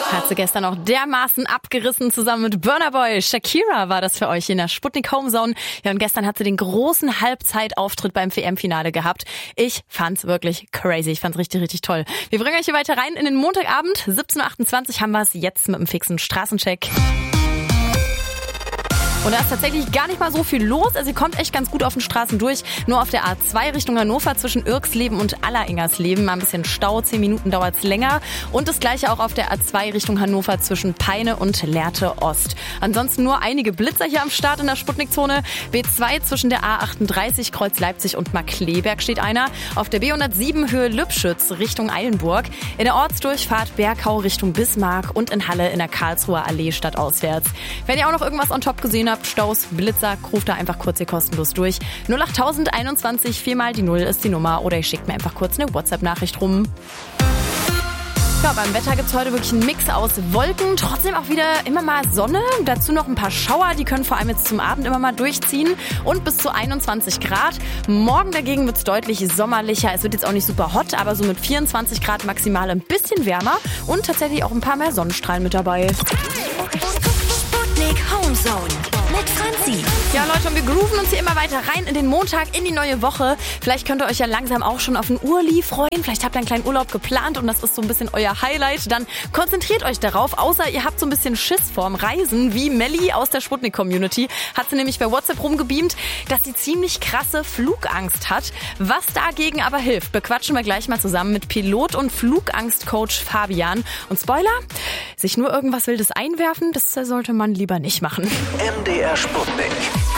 Hat sie gestern auch dermaßen abgerissen zusammen mit Burna Boy. Shakira war das für euch in der Sputnik Homezone. Ja, und gestern hat sie den großen Halbzeitauftritt beim WM-Finale gehabt. Ich fand's wirklich crazy. Ich fand's richtig, richtig toll. Wir bringen euch hier weiter rein in den Montagabend. 17.28 Uhr haben wir es jetzt mit einem fixen Straßencheck. Und da ist tatsächlich gar nicht mal so viel los. Also ihr kommt echt ganz gut auf den Straßen durch. Nur auf der A2 Richtung Hannover zwischen Irksleben und Alleringersleben. Mal ein bisschen Stau, 10 Minuten dauert's länger. Und das gleiche auch auf der A2 Richtung Hannover zwischen Peine und Lehrte Ost. Ansonsten nur einige Blitzer hier am Start in der Sputnikzone. B2 zwischen der A38 Kreuz Leipzig und Markkleeberg steht einer. Auf der B107 Höhe Lübschütz Richtung Eilenburg. In der Ortsdurchfahrt Bergau Richtung Bismarck und in Halle in der Karlsruher Allee stadtauswärts. Wenn ihr auch noch irgendwas on top gesehen habt, Staus, Blitzer, ruft da einfach kurz hier kostenlos durch. 08021 4 die 0 ist die Nummer oder ihr schickt mir einfach kurz eine WhatsApp-Nachricht rum. Ja, beim Wetter gibt's heute wirklich einen Mix aus Wolken, trotzdem auch wieder immer mal Sonne, dazu noch ein paar Schauer, die können vor allem jetzt zum Abend immer mal durchziehen und bis zu 21 Grad. Morgen dagegen wird's deutlich sommerlicher, es wird jetzt auch nicht super hot, aber so mit 24 Grad maximal ein bisschen wärmer und tatsächlich auch ein paar mehr Sonnenstrahlen mit dabei. Sputnik Homezone mit Franzi. Ja, Leute, und wir grooven uns hier immer weiter rein in den Montag, in die neue Woche. Vielleicht könnt ihr euch ja langsam auch schon auf den Urli freuen. Vielleicht habt ihr einen kleinen Urlaub geplant und das ist so ein bisschen euer Highlight. Dann konzentriert euch darauf, außer ihr habt so ein bisschen Schiss vorm Reisen, wie Melli aus der Sputnik-Community. Hat sie nämlich bei WhatsApp rumgebeamt, dass sie ziemlich krasse Flugangst hat. Was dagegen aber hilft, bequatschen wir gleich mal zusammen mit Pilot- und Flugangstcoach Fabian. Und Spoiler, sich nur irgendwas Wildes einwerfen, das sollte man lieber nicht machen. MDR Sputnik.